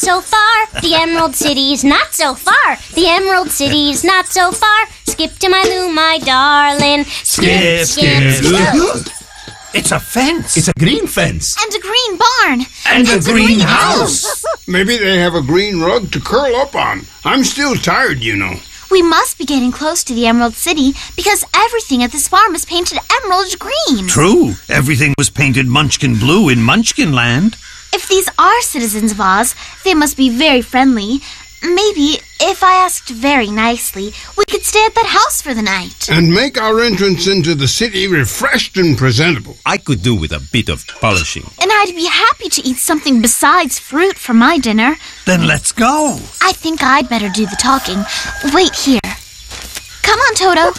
so far. The Emerald City's not so far. The Emerald City's not so far. Skip to my loo, my darling. Skip, skip, skip. It's a fence. It's a green fence. And a green barn. And a greenhouse. Maybe they have a green rug to curl up on. I'm still tired, you know. We must be getting close to the Emerald City because everything at this farm is painted emerald green. True. Everything was painted Munchkin blue in Munchkin Land. If these are citizens of Oz, they must be very friendly. Maybe, if I asked very nicely, we could stay at that house for the night. And make our entrance into the city refreshed and presentable. I could do with a bit of polishing. And I'd be happy to eat something besides fruit for my dinner. Then let's go. I think I'd better do the talking. Wait here. Come on, Toto.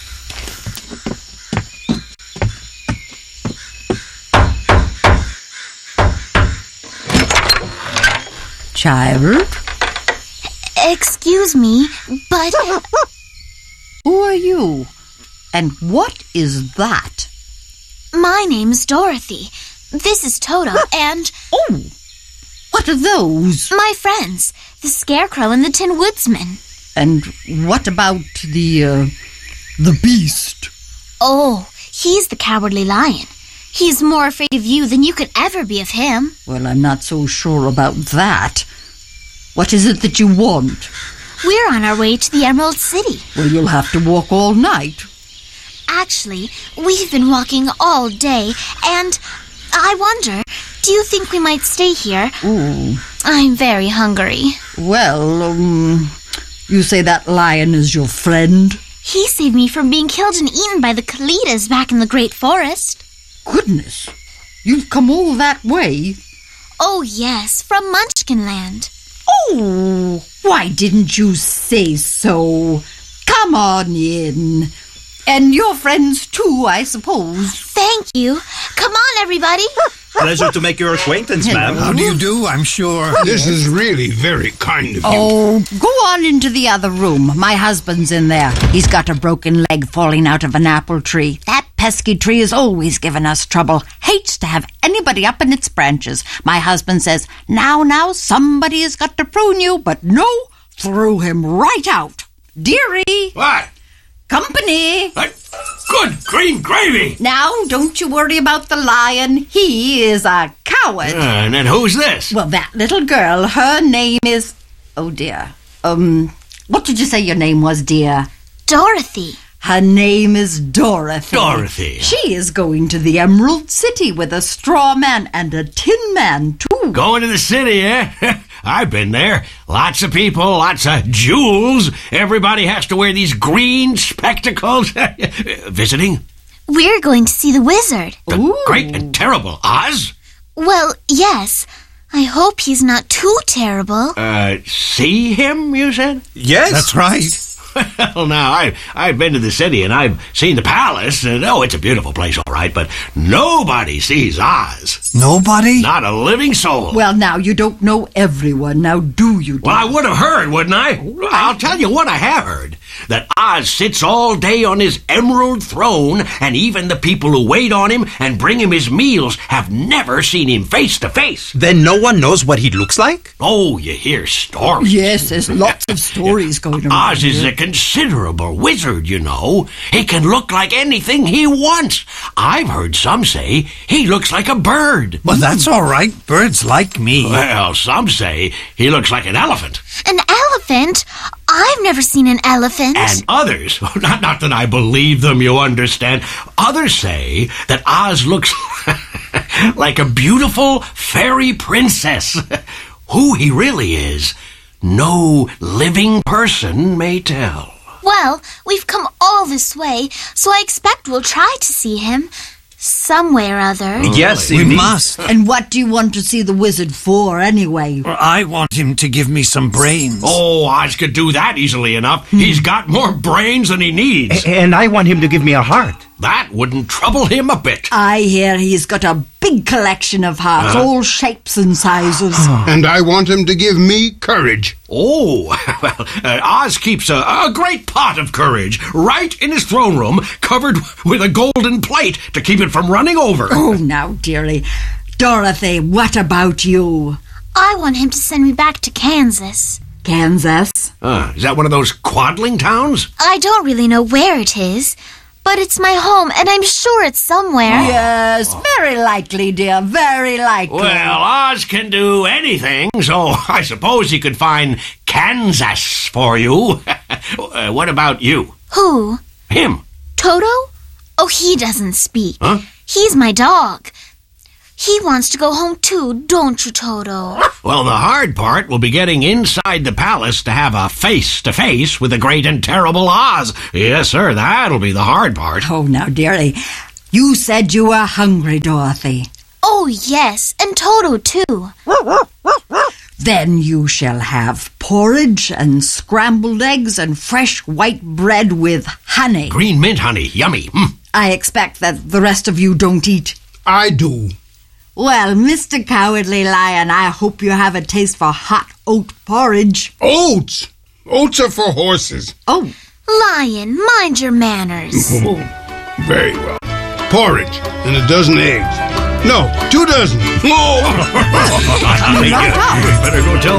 Child? Excuse me, but... Who are you? And what is that? My name's Dorothy. This is Toto, and... Oh! What are those? My friends, the Scarecrow and the Tin Woodsman. And what about the beast? Oh, he's the Cowardly Lion. He's more afraid of you than you could ever be of him. Well, I'm not so sure about that. What is it that you want? We're on our way to the Emerald City. Well, you'll have to walk all night. Actually, we've been walking all day, and I wonder, do you think we might stay here? Ooh. I'm very hungry. Well, you say that lion is your friend? He saved me from being killed and eaten by the Kalitas back in the Great Forest. Goodness, you've come all that way? Oh, yes, from Munchkin Land. Oh, why didn't you say so? Come on in. And your friends too, I suppose. Thank you. Come on, everybody. Pleasure to make your acquaintance, ma'am. How do you do, I'm sure. This is really very kind of you. Oh, go on into the other room. My husband's in there. He's got a broken leg falling out of an apple tree. That pesky tree is always giving us trouble. Hates to have anybody up in its branches. My husband says, now, somebody has got to prune you, but no, threw him right out. Dearie. What? Company. Good green gravy. Now, don't you worry about the lion. He is a coward. And then who's this? Well, that little girl, her name is... Oh, dear. What did you say your name was, dear? Dorothy. Her name is Dorothy. Dorothy. She is going to the Emerald City with a straw man and a tin man, too. Going to the city, eh? I've been there. Lots of people, lots of jewels. Everybody has to wear these green spectacles. Visiting? We're going to see the wizard. The great and terrible Oz? Well, yes. I hope he's not too terrible. See him, you said? Yes. That's right. Well, now, I've been to the city and I've seen the palace, and it's a beautiful place, all right, but nobody sees Oz. Nobody? Not a living soul. Well, now, you don't know everyone. Now, do you? Well, I would have heard, wouldn't I? I'll tell you what I have heard. That Oz sits all day on his emerald throne, and even the people who wait on him and bring him his meals have never seen him face to face. Then no one knows what he looks like? Oh, you hear stories. Yes, there's lots of stories going around. Oz is a considerable wizard, you know. He can look like anything he wants. I've heard some say he looks like a bird. Well, that's all right. Birds like me. Well, some say he looks like an elephant. An elephant? I've never seen an elephant. And others, not that I believe them, you understand, others say that Oz looks like a beautiful fairy princess. Who he really is, no living person may tell. Well, we've come all this way, so I expect we'll try to see him. Some way or other. Yes, We indeed. must. And what do you want to see the wizard for, anyway? I want him to give me some brains. Oh, Oz could do that easily enough. He's got more brains than he needs. And I want him to give me a heart. That wouldn't trouble him a bit. I hear he's got a big collection of hearts, all shapes and sizes. And I want him to give me courage. Oh, well, Oz keeps a great pot of courage right in his throne room, covered with a golden plate to keep it from running over. Oh, now, dearie. Dorothy, what about you? I want him to send me back to Kansas. Kansas? Is that one of those quadling towns? I don't really know where it is, but it's my home, and I'm sure it's somewhere. Yes, very likely, dear, very likely. Well, Oz can do anything, so I suppose he could find Kansas for you. What about you? Who? Him. Toto? Oh, he doesn't speak. Huh? He's my dog. He wants to go home too, don't you, Toto? Well, the hard part will be getting inside the palace to have a face-to-face with the great and terrible Oz. Yes, sir, that'll be the hard part. Oh, now, dearie, you said you were hungry, Dorothy. Oh, yes, and Toto too. Then you shall have porridge and scrambled eggs and fresh white bread with honey. Green mint honey, yummy. I expect that the rest of you don't eat. I do. Well, Mr. Cowardly Lion, I hope you have a taste for hot oat porridge. Oats! Oats are for horses. Oh, Lion, mind your manners. Very well. Porridge and a dozen eggs. No, 2 dozen. Oh! Better go tell